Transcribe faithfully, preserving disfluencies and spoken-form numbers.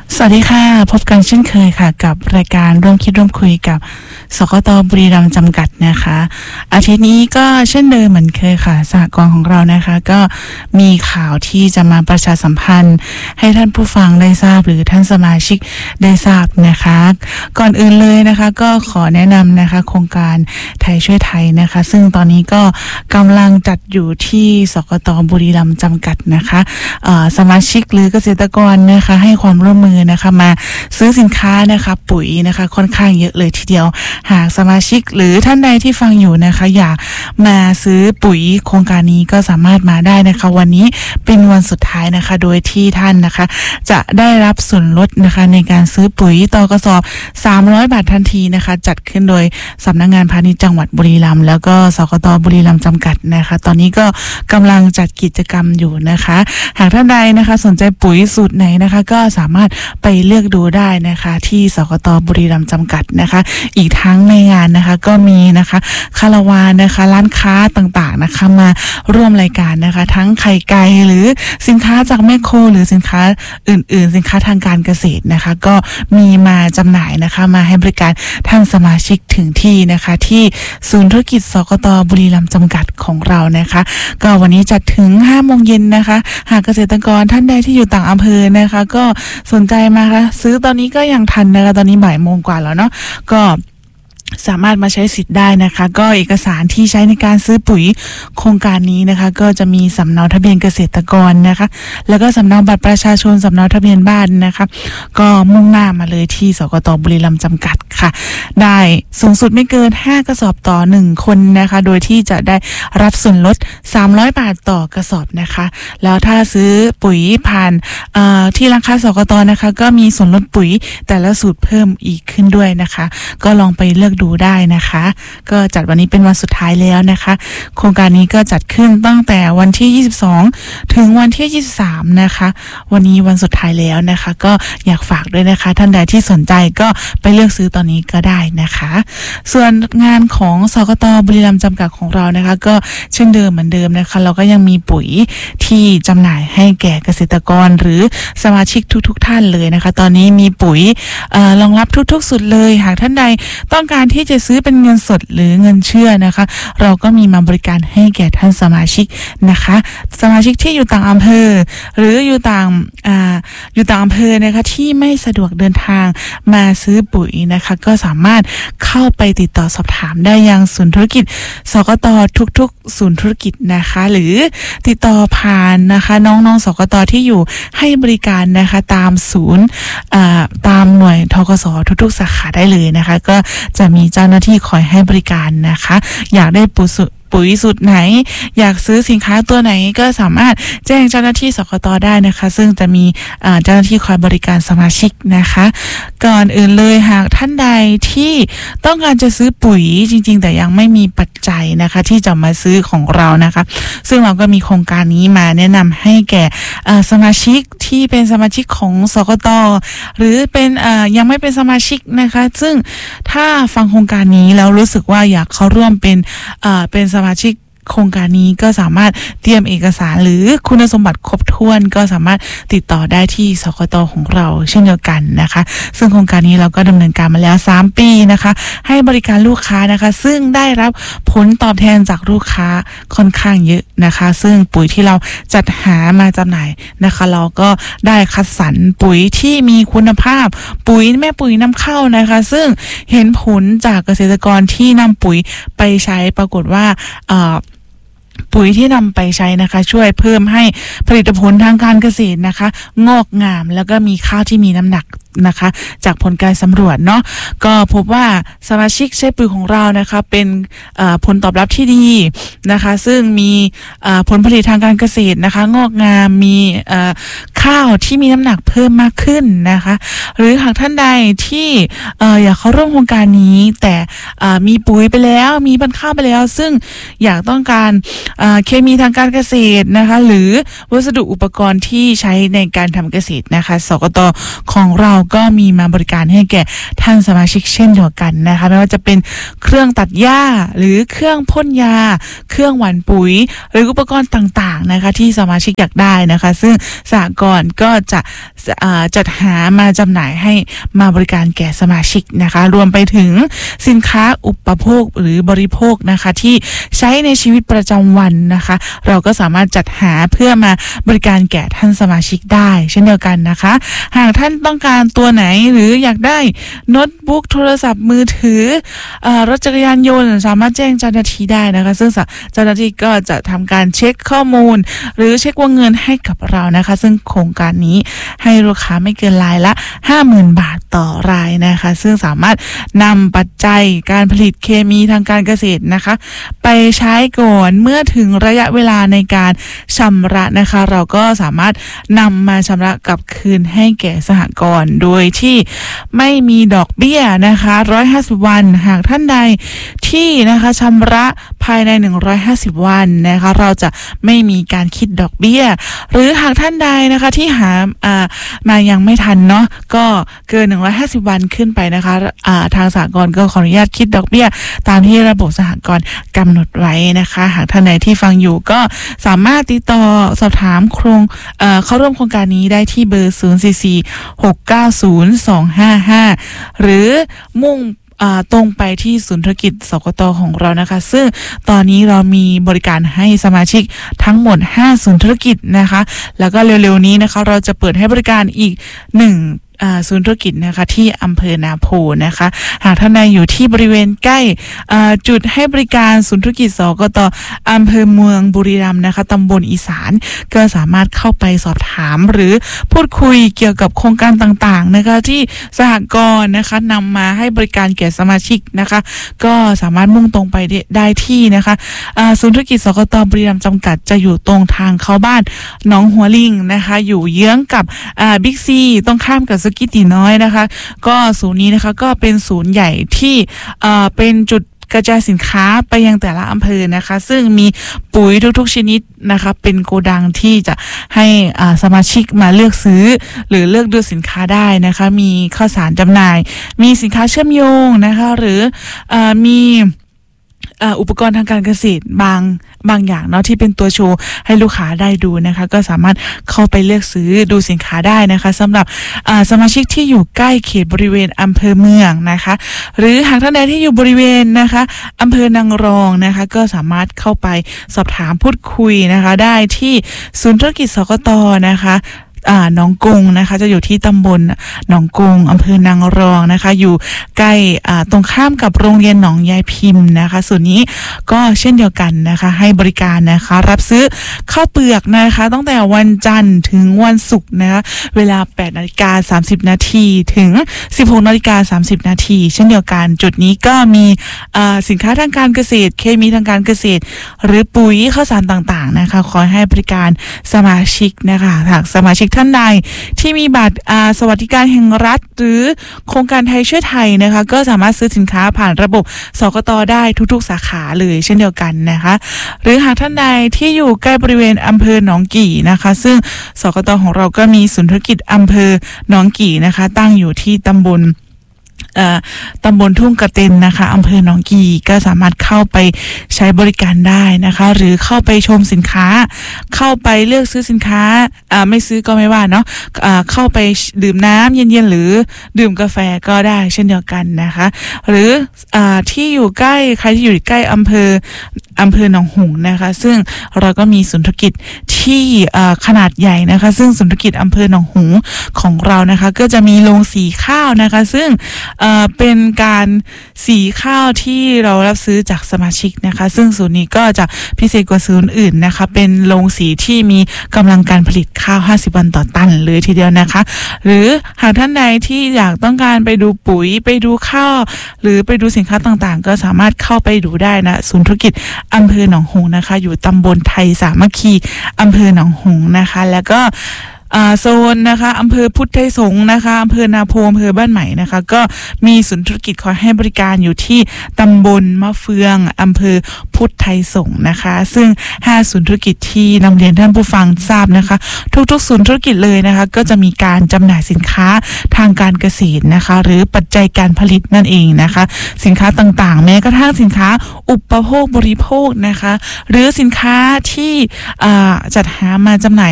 สวัสดีค่ะพบกันเช่นเคยค่ะกับรายการร่วมคิดร่วมคุยกับสกต.บุรีรัมย์จำกัดนะคะอาทิตย์นี้ก็เช่นเดิมเหมือนเคยค่ะสหกรณ์ของเรานะคะก็มีข่าวที่จะมาประชาสัมพันธ์ให้ท่านผู้ฟังได้ทราบหรือท่านสมาชิกได้ทราบนะคะก่อนอื่นเลยนะคะก็ขอแนะนำนะคะโครงการไทยช่วยไทยนะคะซึ่งตอนนี้ก็กำลังจัดอยู่ที่สกต.บุรีรัมย์จำกัดนะคะสมาชิกหรือเกษตรกรนะคะให้ความร่วมมือนะคะมาซื้อสินค้านะคะปุ๋ยนะคะค่อนข้างเยอะเลยทีเดียวหากสมาชิกหรือท่านใดที่ฟังอยู่นะคะอยากมาซื้อปุ๋ยโครงการนี้ก็สามารถมาได้นะคะวันนี้เป็นวันสุดท้ายนะคะโดยที่ท่านนะคะจะได้รับส่วนลดนะคะในการซื้อปุ๋ยต่อกระสอบสามร้อยบาททันทีนะคะจัดขึ้นโดยสำนักงานพาณิชย์จังหวัดบุรีรัมย์แล้วก็สกต.บุรีรัมย์จำกัดนะคะตอนนี้ก็กำลังจัดกิจกรรมอยู่นะคะหากท่านใดนะคะสนใจปุ๋ยสูตรไหนนะคะก็สามารถไปเลือกดูได้นะคะที่สกต.บุรีรัมย์จำกัดนะคะอีกทั้งในงานนะคะก็มีนะคะคาราวานนะคะร้านค้าต่างๆนะคะมาร่วมรายการนะคะทั้งไข่ไก่หรือสินค้าจากแมคโครหรือสินค้าอื่นๆสินค้าทางการเกษตรนะคะก็มีมาจำหน่ายนะคะมาให้บริการท่านสมาชิกถึงที่นะคะที่ศูนย์ธุรกิจสกต.บุรีรัมย์จำกัดของเรานะคะก็วันนี้จัดถึงห้าโมงเย็นนะคะหากเกษตรกรท่านใดที่อยู่ต่างอำเภอนะคะก็สนใจมาค่ะซื้อตอนนี้ก็ยังทันนะคะตอนนี้บ่ายโมงกว่าแล้วเนาะก็สามารถมาใช้สิทธิ์ได้นะคะก็เอกสารที่ใช้ในการซื้อปุ๋ยโครงการนี้นะคะก็จะมีสำเนาทะเบียนเกษตรกรนะคะแล้วก็สำเนาบัตรประชาชนสำเนาทะเบียนบ้านนะคะก็มุ่งหน้ามาเลยที่สกต.บุรีรัมย์จำกัดค่ะได้สูงสุดไม่เกินห้ากระสอบต่อหนึ่งคนนะคะโดยที่จะได้รับส่วนลดสามร้อยบาทต่อกระสอบนะคะแล้วถ้าซื้อปุ๋ยผ่านเอ่อที่ร้านค้าสกต.นะคะก็มีส่วนลดปุ๋ยแต่ละสูตรเพิ่มอีกขึ้นด้วยนะคะก็ลองไปเลือกดูได้นะคะก็จัดวันนี้เป็นวันสุดท้ายแล้วนะคะโครงการนี้ก็จัดขึ้นตั้งแต่วันที่ยี่สิบสองถึงวันที่ยี่สิบสามนะคะวันนี้วันสุดท้ายแล้วนะคะก็อยากฝากด้วยนะคะท่านใดที่สนใจก็ไปเลือกซื้อตอนนี้ก็ได้นะคะส่วนงานของสกต.บุรีรัมย์จำกัดของเรานะคะก็เช่นเดิมเหมือนเดิมนะคะเราก็ยังมีปุ๋ยที่จำหน่ายให้แก่เกษตรกรหรือสมาชิกทุกๆท่านเลยนะคะตอนนี้มีปุ๋ยเอ่อรองรับทุกๆสุดเลยหากท่านใดต้องการที่จะซื้อเป็นเงินสดหรือเงินเชื่อนะคะเราก็มีมาบริการให้แก่ท่านสมาชิกนะคะสมาชิกที่อยู่ต่างอำเภอหรืออยู่ต่างอ่าอยู่ต่างอำเภอนะคะที่ไม่สะดวกเดินทางมาซื้อปุ๋ยนะคะก็สามารถเข้าไปติดต่อสอบถามได้ยังศูนย์ธุรกิจสกต.ทุกๆศูนย์ธุรกิจนะคะหรือติดต่อผ่านนะคะน้องๆสกต.ที่อยู่ให้บริการนะคะตามศูนย์อ่าตามหน่วยธกส.ทุกๆสาขาได้เลยนะคะก็จะมีเจ้าหน้าที่คอยให้บริการนะคะอยากได้ปุ๋ยสุปุ๋ยสูตรไหนอยากซื้อสินค้าตัวไหนก็สามารถแจ้งเจ้าหน้าที่สกต.ได้นะคะซึ่งจะมีเจ้าหน้าที่คอยบริการสมาชิกนะคะก่อนอื่นเลยหากท่านใดที่ต้องการจะซื้อปุ๋ยจริงๆแต่ยังไม่มีปัจจัยนะคะที่จะมาซื้อของเรานะคะซึ่งเราก็มีโครงการนี้มาแนะนำให้แก่สมาชิกที่เป็นสมาชิกของสกต.หรือเป็นยังไม่เป็นสมาชิกนะคะซึ่งถ้าฟังโครงการนี้แล้วรู้สึกว่าอยากเข้าร่วมเป็นเป็นสมาชิกโครงการนี้ก็สามารถเตรียมเอกสารหรือคุณสมบัติครบถ้วนก็สามารถติดต่อได้ที่สกต.ของเราเช่นเดียวกันนะคะซึ่งโครงการนี้เราก็ดำเนินการมาแล้วสามปีนะคะให้บริการลูกค้านะคะซึ่งได้รับผลตอบแทนจากลูกค้าค่อนข้างเยอะนะคะซึ่งปุ๋ยที่เราจัดหามาจำหน่ายนะคะเราก็ได้คัดสรรปุ๋ยที่มีคุณภาพปุ๋ยแม่ปุ๋ยนำเข้านะคะซึ่งเห็นผลจากเกษตรกรที่นำปุ๋ยไปใช้ปรากฏว่าเอ่อปุ๋ยที่นำไปใช้นะคะช่วยเพิ่มให้ผลิตผลทางการเกษตรนะคะงอกงามแล้วก็มีข้าวที่มีน้ำหนักนะคะจากผลการสำรวจเนาะก็พบว่าสมาชิกใช้ปุ๋ยของเรานะคะเป็นผลตอบรับที่ดีนะคะซึ่งมีผลผลิตทางการเกษตรนะคะงอกงามมีข้าวที่มีน้ำหนักเพิ่มมากขึ้นนะคะหรือหากท่านใดที่อยากเข้าร่วมโครงการนี้แต่มีปุ๋ยไปแล้วมีพันธุ์ข้าวไปแล้วซึ่งอยากต้องการเคมีทางการเกษตรนะคะหรือวัสดุอุปกรณ์ที่ใช้ในการทำเกษตรนะคะสกต.ของเราก็มีมาบริการให้แก่ท่านสมาชิกเช่นเดียวกันนะคะไม่ว่าจะเป็นเครื่องตัดหญ้าหรือเครื่องพ่นยาเครื่องหว่านปุ๋ยหรืออุปกรณ์ต่างๆนะคะที่สมาชิกอยากได้นะคะซึ่งสหกรณ์ก็จะจัดหามาจำหน่ายให้มาบริการแก่สมาชิกนะคะรวมไปถึงสินค้าอุปโภคหรือบริโภคนะคะที่ใช้ในชีวิตประจำวันนะคะเราก็สามารถจัดหาเพื่อมาบริการแก่ท่านสมาชิกได้เช่นเดียวกันนะคะหากท่านต้องการตัวไหนหรืออยากได้โน้ตบุ๊กโทรศัพท์มือถือเอ่อรถจักรยานยนต์สามารถแจ้งเจ้าหน้าที่ได้นะคะซึ่งเจ้าหน้าที่ก็จะทำการเช็คข้อมูลหรือเช็ควงเงินให้กับเรานะคะซึ่งโครงการนี้ให้ลูกค้าไม่เกินรายละ ห้าหมื่น บาทต่อรายนะคะซึ่งสามารถนำปัจจัยการผลิตเคมีทางการเกษตรนะคะไปใช้ก่อนเมื่อถึงระยะเวลาในการชำระนะคะเราก็สามารถนำมาชำระกลับคืนให้แก่สหกรณ์โดยที่ไม่มีดอกเบี้ยนะคะหนึ่งร้อยห้าสิบวันหากท่านใดที่นะคะชำระภายในหนึ่งร้อยห้าสิบวันนะคะเราจะไม่มีการคิดดอกเบี้ยหรือหากท่านใดนะคะที่หาอ่ามายังไม่ทันเนาะก็เกินหนึ่งร้อยห้าสิบวันขึ้นไปนะคะอ่าทางสหกรณ์ก็ขออนุญาตคิดดอกเบี้ยตามที่ระบบสหกรณ์กำหนดไว้นะคะหากท่านใดที่ฟังอยู่ก็สามารถติดต่อสอบถามโครงเอ่อเข้าร่วมโครงการนี้ได้ที่เบอร์ศูนย์ สี่ สี่ หก เก้า ศูนย์ สอง ห้า ห้าหรือมุ่งตรงไปที่ศูนย์ธุรกิจสกต.ของเรานะคะซึ่งตอนนี้เรามีบริการให้สมาชิกทั้งหมดห้าศูนย์ธุรกิจนะคะแล้วก็เร็วๆนี้นะคะเราจะเปิดให้บริการอีกหนึ่งศูนย์ธุรกิจนะคะที่อำเภอนาโพนะคะหากท่านใดอยู่ที่บริเวณใกล้จุดให้บริการศูนย์ธุรกิจสกต.อำเภอเมืองบุรีรัมย์นะคะตำบลอีสานก็สามารถเข้าไปสอบถามหรือพูดคุยเกี่ยวกับโครงการต่างๆนะคะที่สหกรณ์นะคะนำมาให้บริการแก่สมาชิกนะคะก็สามารถมุ่งตรงไปได้ที่นะคะศูนย์ธุรกิจสกต.บุรีรัมย์จำกัดจะอยู่ตรงทางเข้าบ้านหนองหัวลิงนะคะอยู่เยื้องกับบิ๊กซีตรงข้ามกับกิติน้อยนะคะก็ศูนย์นี้นะคะก็เป็นศูนย์ใหญ่ที่เอ่อเป็นจุดกระจายสินค้าไปยังแต่ละอำเภอนะคะซึ่งมีปุ๋ยทุกๆชนิดนะคะเป็นโกดังที่จะให้อ่าสมาชิกมาเลือกซื้อหรือเลือกดูสินค้าได้นะคะมีข้าวสารจำหน่ายมีสินค้าเชื่อมโยงนะคะหรืออ่ามีอุปกรณ์ทางการเกษตรบางบางอย่างเนาะที่เป็นตัวโชว์ให้ลูกค้าได้ดูนะคะก็สามารถเข้าไปเลือกซื้อดูสินค้าได้นะคะสำหรับสมาชิกที่อยู่ใกล้เขตบริเวณอำเภอเมืองนะคะหรือหากท่านใดที่อยู่บริเวณนะคะอำเภอนางรองนะคะก็สามารถเข้าไปสอบถามพูดคุยนะคะได้ที่ศูนย์ธุรกิจสกต.นะคะอ่าหนองกงนะคะจะอยู่ที่ตำบลหนองกงอำเภอนางรองนะคะอยู่ใกล้อ่าตรงข้ามกับโรงเรียนหนองยายพิมพ์นะคะส่วนนี้ก็เช่นเดียวกันนะคะให้บริการนะคะรับซื้อข้าวเปลือกนะคะตั้งแต่วันจันทร์ถึงวันศุกร์นะคะเวลา แปดนาฬิกาสามสิบนาทีถึง สิบหกนาฬิกาสามสิบนาทีเช่นเดียวกันจุดนี้ก็มีอ่าสินค้าทางการเกษตรเคมีทางการเกษตรหรือปุ๋ยข้าวสารต่างๆนะคะขอให้บริการสมาชิกนะคะหากสมาชิกท่านใดที่มีบัตรสวัสดิการแห่งรัฐหรือโครงการไทยช่วยไทยนะคะก็สามารถซื้อสินค้าผ่านระบบสกต.ได้ทุกๆสาขาเลยเช่นเดียวกันนะคะหรือหากท่านใดที่อยู่ใกล้บริเวณอำเภอหนองกี่นะคะซึ่งสกต.ของเราก็มีศูนย์ธุรกิจอำเภอหนองกี่นะคะตั้งอยู่ที่ตำบลตำบลทุ่งกระเต็นนะคะอำเภอหนองกีก็สามารถเข้าไปใช้บริการได้นะคะหรือเข้าไปชมสินค้าเข้าไปเลือกซื้อสินค้าไม่ซื้อก็ไม่ว่าเนาะเข้าไปดื่มน้ำเย็นๆหรือดื่มกาแฟก็ได้เช่นเดียวกันนะคะหรืออที่อยู่ใกล้ใครที่อยู่ใกล้อำเภออำเภอหนองหงส์นะคะซึ่งเราก็มีศูนย์ธุรกิจที่ขนาดใหญ่นะคะซึ่งศูนย์ธุรกิจอำเภอหนองหงส์ของเรานะคะก็จะมีโรงสีข้าวนะคะซึ่งเป็นการสีข้าวที่เรารับซื้อจากสมาชิกนะคะซึ่งศูนย์นี้ก็จะพิเศษกว่าศูนย์อื่นนะคะเป็นโรงสีที่มีกำลังการผลิตข้าวห้าสิบวันต่อตันเลยทีเดียวนะคะหรือหากท่านใดที่อยากต้องการไปดูปุ๋ยไปดูข้าวหรือไปดูสินค้าต่างๆก็สามารถเข้าไปดูได้นะศูนย์ธุรกิจอำเภอหนองหงส์นะคะอยู่ตำบลไทยสามัคคีอำเภอหนองหงส์นะคะแล้วก็อ่าโซนนะคะอำเภอพุทธไทยสงฆ์นะคะอำเภอนาโพอำเภอบ้านใหม่นะคะก็มีศูนย์ธุรกิจคอยให้บริการอยู่ที่ตำบลมะเฟืองอำเภอพุทธไทยสงฆ์นะคะซึ่งห้าศูนย์ธุรกิจที่นำเรียนท่านผู้ฟังทราบนะคะทุกๆศูนย์ธุรกิจเลยนะคะก็จะมีการจำหน่ายสินค้าทางการเกษตรนะคะหรือปัจจัยการผลิตนั่นเองนะคะสินค้าต่างๆแม้กระทั่งสินค้าอุปโภคบริโภคนะคะหรือสินค้าที่อ่าจัดหามาจำหน่าย